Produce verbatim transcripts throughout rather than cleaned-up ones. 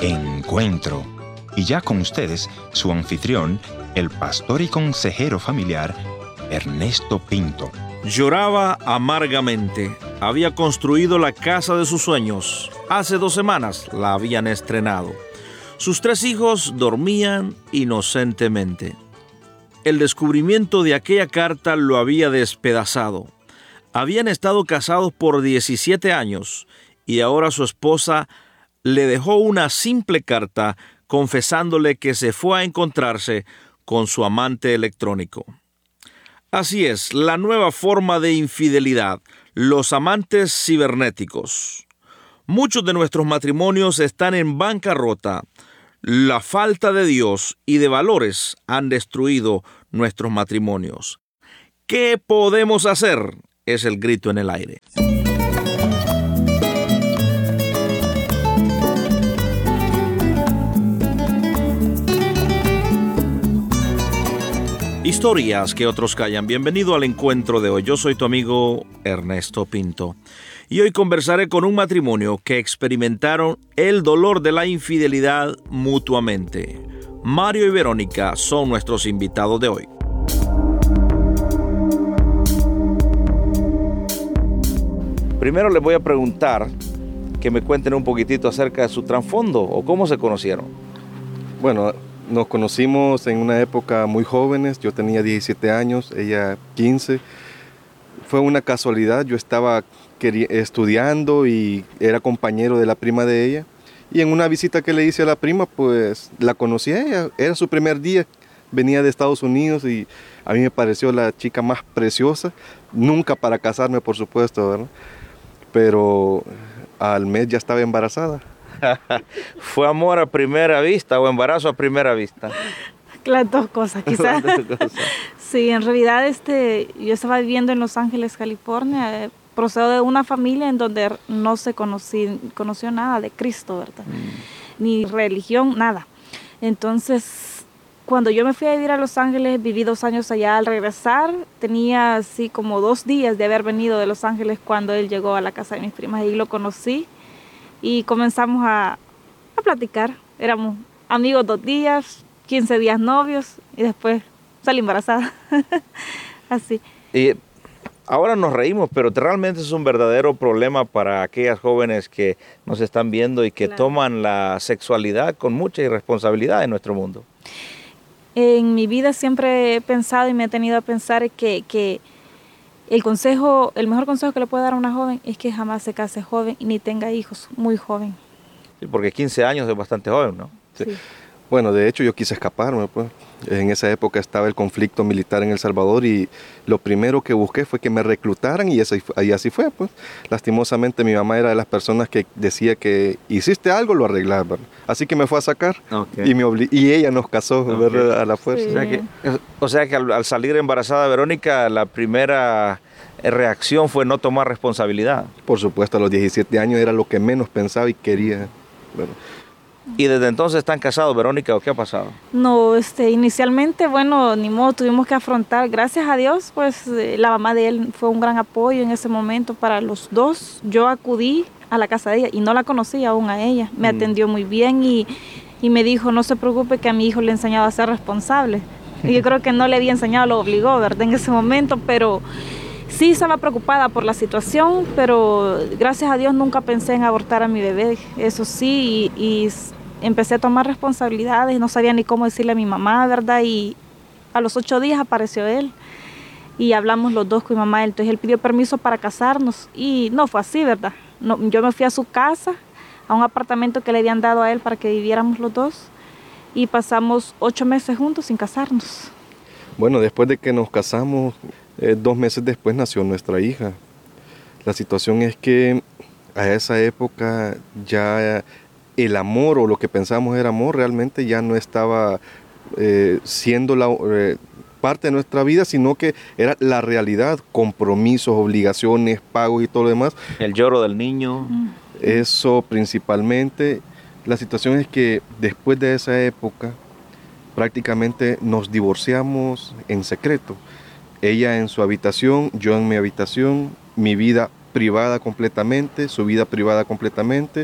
Encuentro. Y ya con ustedes, su anfitrión, el pastor y consejero familiar, Ernesto Pinto. Lloraba amargamente. Había construido la casa de sus sueños. Hace dos semanas la habían estrenado. Sus tres hijos dormían inocentemente. El descubrimiento de aquella carta lo había despedazado. Habían estado casados por diecisiete años y ahora su esposa le dejó una simple carta confesándole que se fue a encontrarse con su amante electrónico. Así es, la nueva forma de infidelidad, los amantes cibernéticos. Muchos de nuestros matrimonios están en bancarrota. La falta de Dios y de valores han destruido nuestros matrimonios. ¿Qué podemos hacer? Es el grito en el aire. Historias que otros callan. Bienvenido al encuentro de hoy. Yo soy tu amigo Ernesto Pinto. Y hoy conversaré con un matrimonio que experimentaron el dolor de la infidelidad mutuamente. Mario y Verónica son nuestros invitados de hoy. Primero les voy a preguntar que me cuenten un poquitito acerca de su trasfondo o cómo se conocieron. Bueno, nos conocimos en una época muy jóvenes. Yo tenía diecisiete años, ella quince. Fue una casualidad. Yo estaba estudiando y era compañero de la prima de ella. Y en una visita que le hice a la prima, pues la conocí a ella. Era su primer día. Venía de Estados Unidos y a mí me pareció la chica más preciosa. Nunca para casarme, por supuesto, ¿verdad? Pero al mes ya estaba embarazada. ¿Fue amor a primera vista o embarazo a primera vista? Las dos cosas, quizás. Las dos cosas. Sí, en realidad este, yo estaba viviendo en Los Ángeles, California. Eh, procedo de una familia en donde no se conocí, conoció nada de Cristo, ¿verdad? Mm. Ni religión, nada. Entonces, cuando yo me fui a vivir a Los Ángeles, viví dos años allá. Al regresar, tenía así como dos días de haber venido de Los Ángeles cuando él llegó a la casa de mis primas. Y lo conocí y comenzamos a, a platicar. Éramos amigos dos días, quince días novios y después salí embarazada. Así. Y ahora nos reímos, pero realmente es un verdadero problema para aquellas jóvenes que nos están viendo y que claro. toman la sexualidad con mucha irresponsabilidad en nuestro mundo. En mi vida siempre he pensado y me he tenido a pensar que, que el consejo, el mejor consejo que le puedo dar a una joven es que jamás se case joven y ni tenga hijos muy joven. Sí, porque quince años es bastante joven, ¿no? Sí. Sí. Bueno, de hecho yo quise escaparme, pues. En esa época estaba el conflicto militar en El Salvador y lo primero que busqué fue que me reclutaran y, eso, y así fue, pues. Lastimosamente mi mamá era de las personas que decía que hiciste algo, lo arreglaba. Así que me fue a sacar okay. y, me obli- y ella nos casó okay. ¿verdad? A la fuerza. Sí. O sea que, o sea que al, al salir embarazada Verónica, la primera reacción fue no tomar responsabilidad. Por supuesto, a los diecisiete años era lo que menos pensaba y quería. ¿verdad? ¿Y desde entonces están casados, Verónica, o qué ha pasado? No, este, inicialmente, bueno, ni modo, tuvimos que afrontar, gracias a Dios, pues eh, la mamá de él fue un gran apoyo en ese momento para los dos. Yo acudí a la casa de ella y no la conocía aún a ella, me mm. atendió muy bien y, y me dijo, no se preocupe que a mi hijo le enseñaba a ser responsable. Y yo creo que no le había enseñado, lo obligó, ¿verdad? En ese momento, pero sí estaba preocupada por la situación, pero gracias a Dios nunca pensé en abortar a mi bebé, eso sí, y, y empecé a tomar responsabilidades, no sabía ni cómo decirle a mi mamá, ¿verdad? Y a los ocho días apareció él y hablamos los dos con mi mamá, entonces él pidió permiso para casarnos y no fue así, ¿verdad? No, yo me fui a su casa, a un apartamento que le habían dado a él para que viviéramos los dos y pasamos ocho meses juntos sin casarnos. Bueno, después de que nos casamos, eh, dos meses después nació nuestra hija. La situación es que a esa época ya el amor o lo que pensamos era amor realmente ya no estaba eh, siendo la, eh, parte de nuestra vida, sino que era la realidad, compromisos, obligaciones, pagos y todo lo demás. El lloro del niño. Eso principalmente. La situación es que después de esa época prácticamente nos divorciamos en secreto. Ella en su habitación, yo en mi habitación, mi vida privada completamente, su vida privada completamente.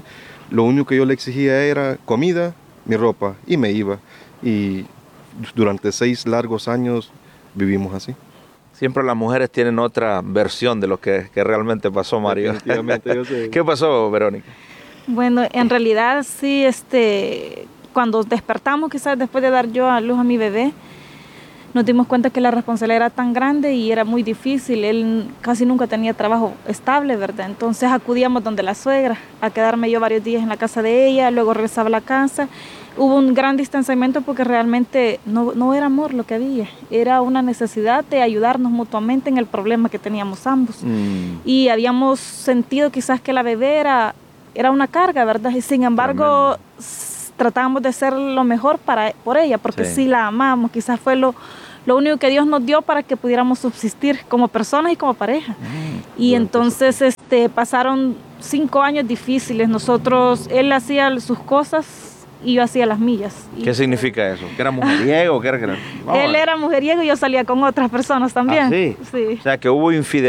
Lo único que yo le exigía era comida, mi ropa, y me iba. Y durante seis largos años vivimos así. Siempre las mujeres tienen otra versión de lo que, que realmente pasó, Mario. Definitivamente, yo sé. ¿Qué pasó, Verónica? Bueno, en realidad sí, este, cuando despertamos, quizás después de dar yo a luz a mi bebé, nos dimos cuenta que la responsabilidad era tan grande y era muy difícil. Él casi nunca tenía trabajo estable, ¿verdad? Entonces acudíamos donde la suegra, a quedarme yo varios días en la casa de ella, luego regresaba a la casa. Hubo un gran distanciamiento porque realmente no, no era amor lo que había, era una necesidad de ayudarnos mutuamente en el problema que teníamos ambos. Mm. Y habíamos sentido quizás que la bebé era, era una carga, ¿verdad? Y sin embargo, s- tratábamos de hacer lo mejor para, por ella, porque sí, sí la amamos, quizás fue lo, lo único que Dios nos dio para que pudiéramos subsistir como personas y como pareja. Mm. Y entonces este, pasaron cinco años difíciles, nosotros, él hacía sus cosas y yo hacía las mías. ¿Qué significa eso? ¿Que era mujeriego? ¿Qué era, que era? Él era mujeriego y yo salía con otras personas también. ¿Ah, sí? Sí. O sea, que hubo infidelidad.